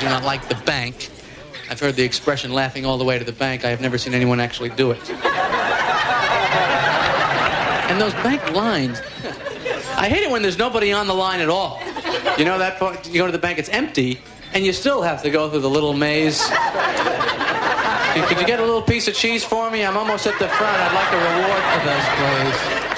do not like the bank. I've heard the expression laughing all the way to the bank. I have never seen anyone actually do it. And those bank lines, I hate it when there's nobody on the line at all. You know that part, you go to the bank, it's empty, and you still have to go through the little maze. Could you get a little piece of cheese for me? I'm almost at the front. I'd like a reward for this, please.